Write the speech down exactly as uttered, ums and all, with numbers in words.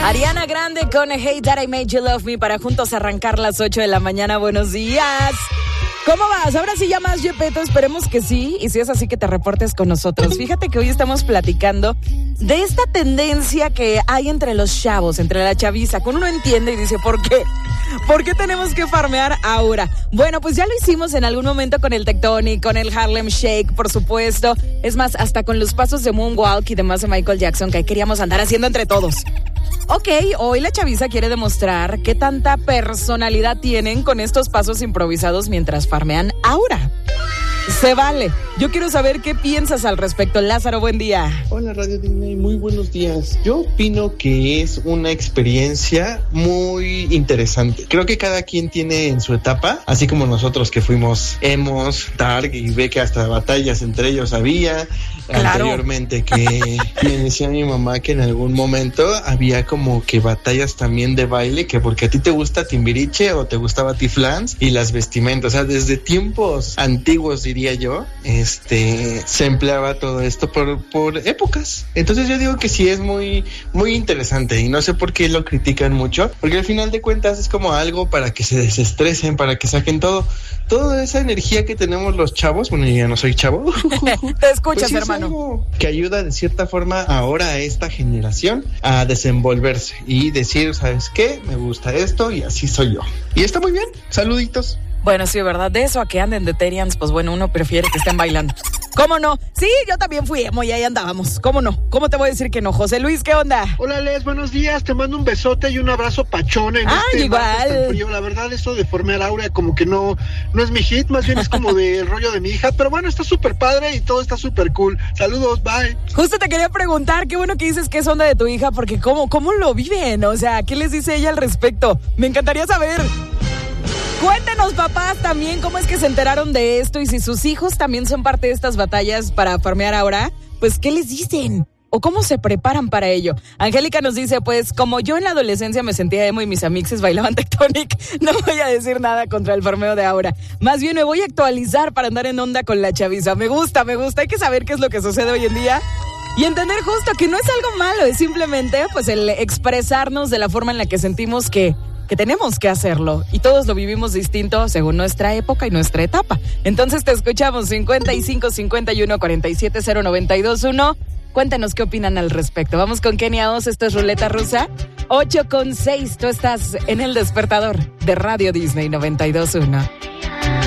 Ariana Grande con Hey That I Made You Love Me para juntos arrancar las ocho de la mañana. Buenos días. ¿Cómo vas? Ahora sí ya más, Yepeto, esperemos que sí. Y si es así, que te reportes con nosotros. Fíjate que hoy estamos platicando de esta tendencia que hay entre los chavos, entre la chaviza. Cuando uno entiende y dice, ¿por qué? ¿Por qué tenemos que farmear ahora? Bueno, pues ya lo hicimos en algún momento con el Tectonic, con el Harlem Shake, por supuesto. Es más, hasta con los pasos de Moonwalk y demás de Michael Jackson que queríamos andar haciendo entre todos. Ok, hoy la chaviza quiere demostrar qué tanta personalidad tienen con estos pasos improvisados mientras farmean ahora. Se vale. Yo quiero saber qué piensas al respecto. Lázaro, buen día. Hola, Radio Disney, muy buenos días. Yo opino que es una experiencia muy interesante. Creo que cada quien tiene en su etapa, así como nosotros que fuimos emos, dark, y ve que hasta batallas entre ellos había. Claro. Anteriormente que me decía mi mamá que en algún momento había como que batallas también de baile, que porque a ti te gusta Timbiriche o te gustaba Tiflans y las vestimentas. O sea, desde tiempos antiguos, diría yo, este se empleaba todo esto por, por épocas. Entonces yo digo que sí es muy, muy interesante y no sé por qué lo critican mucho, porque al final de cuentas es como algo para que se desestresen, para que saquen todo, toda esa energía que tenemos los chavos. Bueno, yo ya no soy chavo. Te escuchas, pues sí, hermano. Que ayuda de cierta forma ahora a esta generación a desenvolverse y decir, ¿sabes qué? Me gusta esto y así soy yo. Y está muy bien. Saluditos. Bueno, sí, ¿verdad? De eso a que anden de Terians, pues bueno, uno prefiere que estén bailando. ¿Cómo no? Sí, yo también fui emo y ahí andábamos. ¿Cómo no? ¿Cómo te voy a decir que no? José Luis, ¿qué onda? Hola, Les, buenos días. Te mando un besote y un abrazo pachón en ah, este igual. Tan frío. La verdad, esto de farmear aura como que no, no es mi hit, más bien es como del rollo de mi hija. Pero bueno, está súper padre y todo está súper cool. Saludos, bye. Justo te quería preguntar, qué bueno que dices que es onda de tu hija, porque ¿cómo, cómo lo viven? O sea, ¿qué les dice ella al respecto? Me encantaría saber. Cuéntenos, papás, también cómo es que se enteraron de esto y si sus hijos también son parte de estas batallas para farmear ahora, pues ¿qué les dicen? ¿O cómo se preparan para ello? Angélica nos dice, pues como yo en la adolescencia me sentía emo y mis amixes bailaban Tectonic, no voy a decir nada contra el farmeo de ahora. Más bien me voy a actualizar para andar en onda con la chaviza. Me gusta, me gusta. Hay que saber qué es lo que sucede hoy en día. Y entender justo que no es algo malo, es simplemente pues el expresarnos de la forma en la que sentimos que que tenemos que hacerlo y todos lo vivimos distinto según nuestra época y nuestra etapa. Entonces te escuchamos cincuenta y cinco, cincuenta y uno, cuarenta y siete, cero noventa y dos, uno. Cuéntanos qué opinan al respecto. Vamos con Kenia Oz, esto es Ruleta Rusa. ocho con seis, tú estás en El Despertador de Radio Disney noventa y dos punto uno.